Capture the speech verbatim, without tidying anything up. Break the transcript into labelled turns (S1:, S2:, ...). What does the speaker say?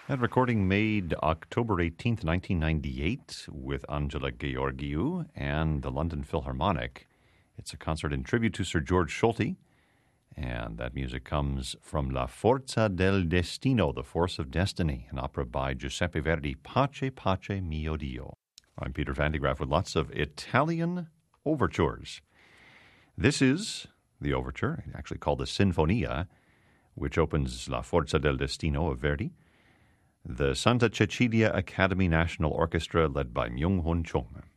S1: That recording made October eighteenth, nineteen ninety-eight with Angela Gheorghiu and the London Philharmonic. It's a concert in tribute to Sir George Solti, and that music comes from La Forza del Destino, The Force of Destiny, an opera by Giuseppe Verdi, Pace, Pace, Mio Dio. I'm Peter Van de Graaff with lots of Italian overtures. This is the overture, actually called the Sinfonia, which opens La Forza del Destino of Verdi. The Santa Cecilia Academy National Orchestra, led by Myung-Hun Chung.